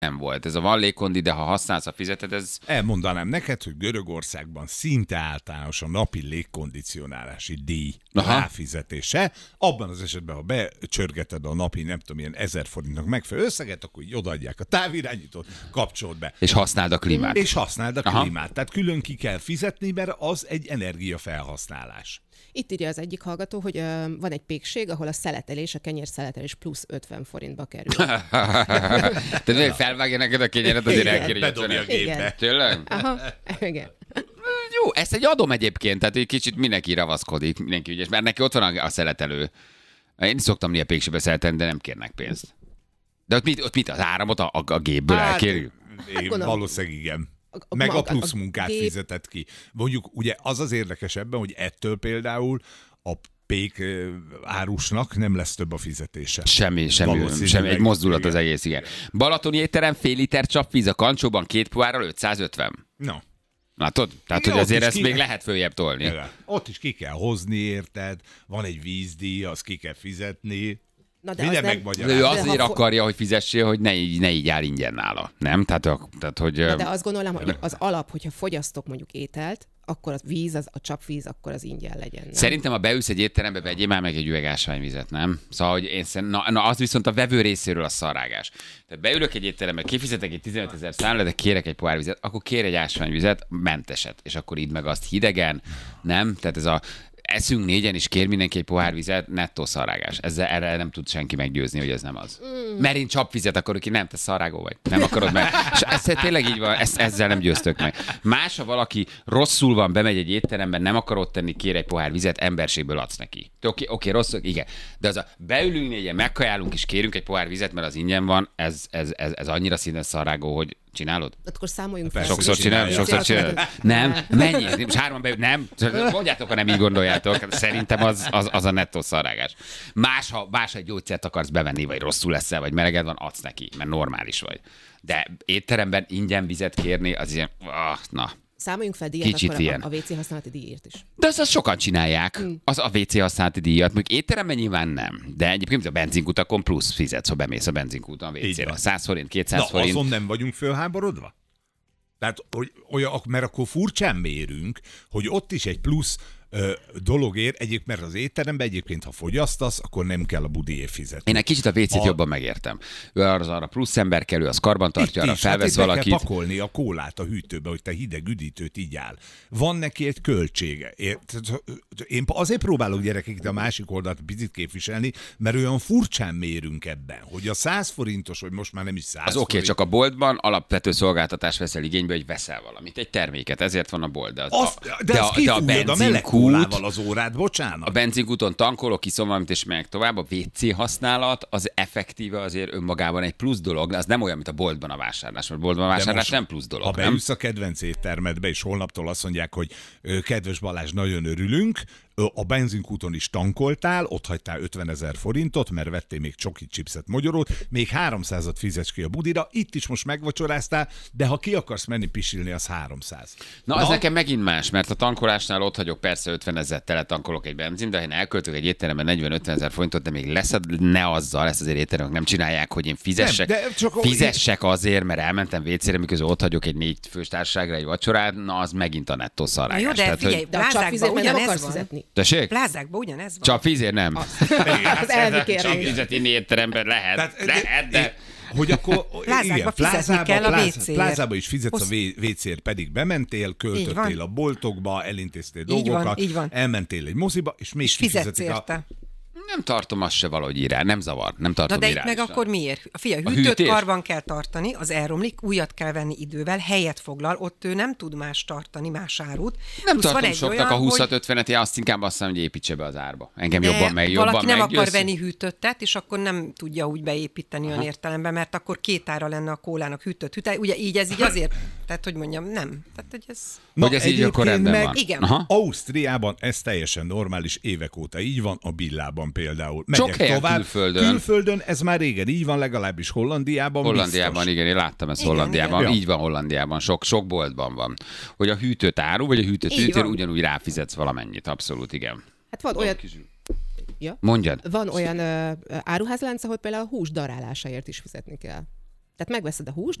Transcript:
nem volt. Ez a van légkondi, de ha használsz a fizeted, ez... Elmondanám neked, hogy Görögországban szinte általános a napi légkondicionálási díj ráfizetése. Abban az esetben, ha becsörgeted a napi, nem tudom, ilyen 1000 forintnak megfelelő összeget, akkor így odaadják a távirányítót, kapcsold be. És használd a klímát. Tehát külön ki kell fizetni, mert az egy energiafelhasználás. Itt írja az egyik hallgató, hogy van egy pékség, ahol a szeletelés, a kenyér szeletelés plusz 50 forintba kerül. Tehát még felvágja neked a kenyeret, azért elkéri. Bedobja a gépbe. Tényleg? Aha, igen. Jó, ezt egy adom egyébként, tehát egy kicsit mindenki ravaszkodik, mindenki ügyes, mert neki ott van a szeletelő. Én szoktam néha pékségbe szeletelni, de nem kérnek pénzt. De ott mit az áramot a gépből elkérjük? Valószínűleg igen. Meg a plusz munkát fizetett ki. Mondjuk ugye az érdekes ebben, hogy ettől például a pék árusnak nem lesz több a fizetése. Semmi. Egy mozdulat az egész, igen. Balatoni étterem, fél liter csapvíz a kancsóban, 2 pohárral 550. No. Látod? Tehát, hogy azért ezt még lehet följebb tolni. Igen. Ott is ki kell hozni, érted? Van egy vízdíj, azt ki kell fizetni. Na de minden megmagyarázza. Ő azért akarja, hogy fizessél, hogy ne így áll ingyen nála. Nem? Tehát hogy... Na de azt gondolom, hogy az alap, hogyha fogyasztok mondjuk ételt, akkor a víz, a csapvíz, akkor az ingyen legyen. Nem? Szerintem, ha beülsz egy étterembe, vegyél már meg egy üveg ásványvizet, nem? Szóval, hogy az viszont a vevő részéről a szarrágás. Tehát beülök egy étterembe, kifizetek egy 15 000 számlát, de kérek egy pohár vizet, akkor kér egy ásványvizet, menteset, és akkor idd meg azt hidegen, nem? Tehát ez a eszünk négyen, és kér mindenki egy pohár vizet, nettó szarrágás. Erre nem tud senki meggyőzni, hogy ez nem az. Mert én csapvizet akarok ki, nem, te szarrágó vagy. Nem akarod meg. És ez tényleg így van, ezzel nem győztök meg. Más, ha valaki rosszul van, bemegy egy étteremben, nem akar ott tenni, kér egy pohár vizet, emberségből adsz neki. Oké, rosszul, igen. De az a beülünk négyen, megkajálunk, és kérünk egy pohár vizet, mert az ingyen van, ez annyira színen szarrágó, hogy csinálod? Akkor számoljunk fel. Sokszor csinálod. Nem, mennyi? Most 3 beül, nem? Mondjátok, ha nem így gondoljátok. Szerintem az a nettó szarrágás. Más, egy gyógyszert akarsz bevenni, vagy rosszul leszel, vagy meleged van, adsz neki, mert normális vagy. De étteremben ingyen vizet kérni, az ilyen, na. Számoljunk fel díjat, Kicsit akkor ilyen. a WC használati díjért is. De azt sokan csinálják, az a WC használati díjat, még étteremben nyilván nem. De egyébként a benzinkutakon plusz fizetsz, ha bemész a benzinkúton a WC-re. 100 forint, 200 forint. Azon nem vagyunk fölháborodva? Tehát, mert akkor furcsán mérünk, hogy ott is egy plusz dologért, mert az étteremben egyébként, ha fogyasztasz, akkor nem kell a budiért fizetni. Én egy kicsit a WC-t jobban megértem. Ő arra plusz ember kell, ő az karbantartja, arra felvesz valakit. Kell pakolni a kólát a hűtőbe, hogy te hideg üdítőt így áll. Van neki egy költsége. Én azért próbálok gyerekek a másik oldalt picit képviselni, mert olyan furcsán mérünk ebben, hogy a 100 forintos, vagy most már nem is 100 az oké, csak a boltban alapvető szolgáltatás veszel igénybe, hogy veszel valamit, egy terméket, ezért van a bolt. De a benzinkút, kólával az órát, bocsánat. A benzinkúton tankolok, iszom valamit, és meg tovább. A WC használat az effektíve azért önmagában egy plusz dolog, az nem olyan, mint a boltban a vásárlás, mert boltban a vásárlás nem plusz dolog. Ha beülsz a kedvenc éttermedbe, és holnaptól azt mondják, hogy kedves Balázs, nagyon örülünk, a benzinkúton is tankoltál, ott hagytál 50 000 forintot, mert vettél még csoki, chipset, mogyorót, még 300-at fizets ki a budira, itt is most megvacsoráztál, de ha ki akarsz menni pisilni, az 300. Na, az nekem megint más, mert a tankolásnál ott hagyok persze 50 000 tele tankolok egy benzin, de ha én elköltök egy étteremben 40-50 000 forintot, de még leszed, ne azzal, ezt azért étteremek nem csinálják, hogy én fizessek azért, mert elmentem WC-re, miközben ott hagyok egy 4 fős társaságra egy vacsorát, na az megint a nettó szarrágás. Jó, de figyelj, Plázákban ugyanez van. Tessék? Plázákban ugyanez van. Csapvízért nem. Az elvi kérdés. Csapvízet inni étteremben lehet, de... Hogy akkor Plázákba fizetni kell a WC-ért. Plázába is fizetsz a WC-ért, pedig bementél, költöttél a boltokba, elintéztél dolgokat, így van. Elmentél egy moziba, és még fizetsz érte. Nem tartom azt se valahogy írás, nem zavar, nem tartom de irányítást. meg akkor miért? A hűtőt karban kell tartani, az elromlik, újat kell venni idővel, helyet foglal, ott ő nem tud más tartani, más árut. Nem tartom soknak a 20-50-et, azt inkább azt mondom, hogy építse be az árba. Engem jobban valaki nem meggyőz. akar venni hűtőt, és akkor nem tudja úgy beépíteni olyan értelemben, mert akkor 2 ára lenne a kólának hűtőt. Ugye így ez így azért, tehát hogy mondjam, nem. Tehát, hogy ez... Hogy ez így akkor rendben van. Igen. Ausztriában ez teljesen normális, évek óta így van, a Billában például. Sok helyen külföldön ez már régen így van, legalábbis Hollandiában. Hollandiában, igen, én láttam ezt Hollandiában. Igen. Így van Hollandiában, sok boltban van. Hogy a hűtőt áru, vagy a hűtőt hűtőr ugyanúgy ráfizetsz valamennyit, abszolút, igen. Hát van olyan... Ja? Mondjad. Van olyan áruházlánc, ahol például a hús darálásáért is fizetni kell. Tehát megveszed a húst,